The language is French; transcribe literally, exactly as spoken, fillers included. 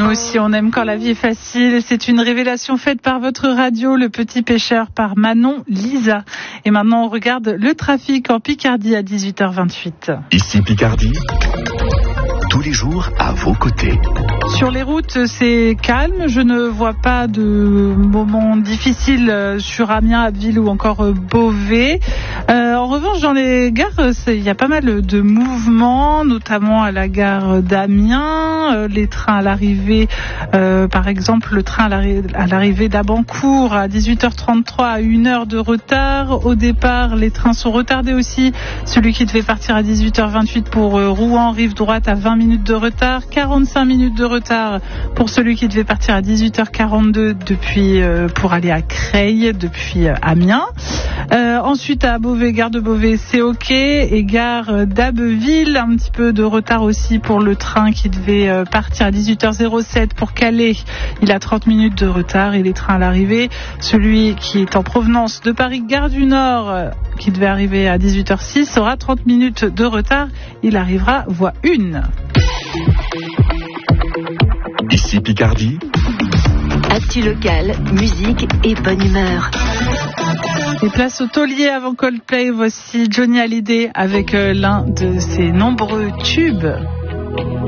aussi, on aime quand la vie est facile. C'est une révélation faite par votre radio, Le Petit Pêcheur, par Manon Lisa. Et maintenant, on regarde le trafic en Picardie à dix-huit heures vingt-huit. Ici Picardie, tous les jours à vos côtés. Sur les routes, c'est calme. Je ne vois pas de moments difficiles sur Amiens, Abbeville ou encore Beauvais. Euh, en revanche, dans les gares, il y a pas mal de mouvements, notamment à la gare d'Amiens. Euh, les trains à l'arrivée, euh, par exemple, le train à l'arrivée d'Abancourt à dix-huit heures trente-trois à une heure de retard. Au départ, les trains sont retardés aussi. Celui qui devait partir à dix-huit heures vingt-huit pour euh, Rouen, rive droite, à vingt minutes de retard. quarante-cinq minutes de retard pour celui qui devait partir à dix-huit heures quarante-deux depuis, euh, pour aller à Creil depuis euh, Amiens. Euh, ensuite à Beauvais, gare de Beauvais, c'est ok. Et gare d'Abbeville, un petit peu de retard aussi pour le train qui devait euh, partir à dix-huit heures sept pour Calais. Il a trente minutes de retard et les trains à l'arrivée. Celui qui est en provenance de Paris, gare du Nord, euh, qui devait arriver à dix-huit heures six, aura trente minutes de retard. Il arrivera voie un. Ici Picardie. Actu locale, musique et bonne humeur. Et place au taulier avant Coldplay, voici Johnny Hallyday avec euh, l'un de ses nombreux tubes.